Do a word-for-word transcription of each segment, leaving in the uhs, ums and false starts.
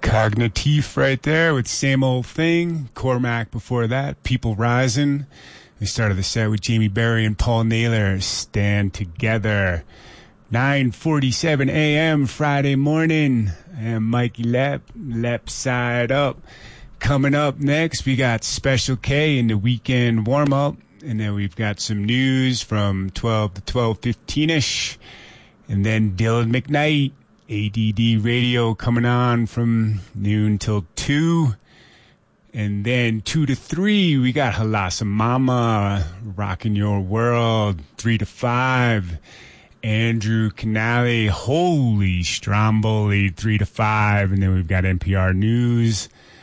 Cognitif right there with Same Old Thing. Cormac before that. People Rising. We started the set with Jamie Berry and Paul Naylor. Stand Together. nine forty-seven a.m. Friday morning. I am Mikey Lepp. Lepp Side Up. Coming up next, we got Special K in the weekend warm-up. And then we've got some news from twelve to twelve fifteen-ish. And then Dylan McKnight. A D D Radio coming on from noon till two. And then two to three, we got Halasa Mama, Rockin' Your World. Three to five, Andrew Canale, Holy Stromboli, three to five. And then we've got N P R News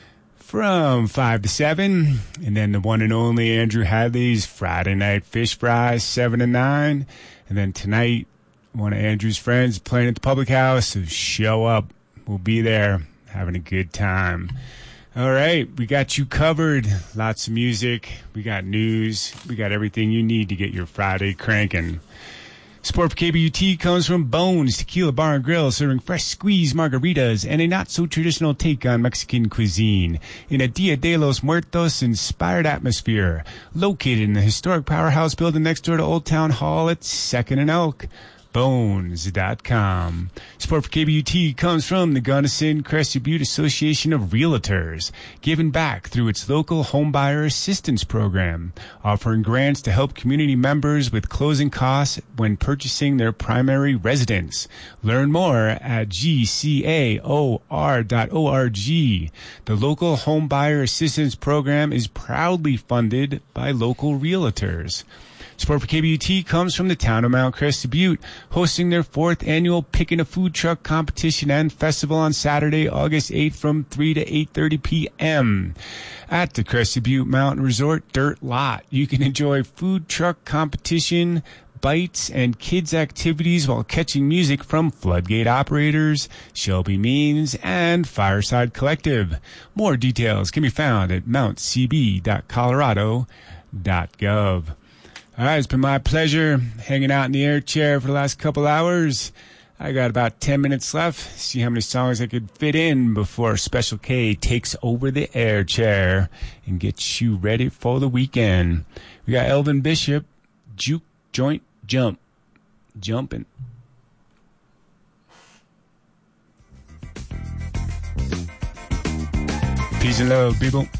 from five to seven. And then the one and only Andrew Hadley's Friday Night Fish Fries, seven to nine. And then tonight, one of Andrew's friends playing at the Public House, so show up. We'll be there having a good time. All right, we got you covered. Lots of music. We got news. We got everything you need to get your Friday cranking. Support for K B U T comes from Bones Tequila Bar and Grill, serving fresh squeezed margaritas and a not-so-traditional take on Mexican cuisine in a Dia de los Muertos-inspired atmosphere. Located in the historic Powerhouse building next door to Old Town Hall at second and Elk. Bones dot com. Support for K B U T comes from the Gunnison Crested Butte Association of Realtors, giving back through its local homebuyer assistance program, offering grants to help community members with closing costs when purchasing their primary residence. Learn more at G C A O R dot org. The local homebuyer assistance program is proudly funded by local realtors. Support for K B U T comes from the town of Mount Crested Butte, hosting their fourth annual Pickin' a Food Truck Competition and Festival on Saturday, August eighth from three to eight thirty p.m. At the Crested Butte Mountain Resort Dirt Lot. You can enjoy food truck competition, bites, and kids' activities while catching music from Floodgate Operators, Shelby Means, and Fireside Collective. More details can be found at mount c b dot colorado dot gov. All right, it's been my pleasure hanging out in the air chair for the last couple hours. I got about ten minutes left. See how many songs I could fit in before Special K takes over the air chair and gets you ready for the weekend. We got Elvin Bishop, Juke Joint Jump. Jumping. Peace and love, people.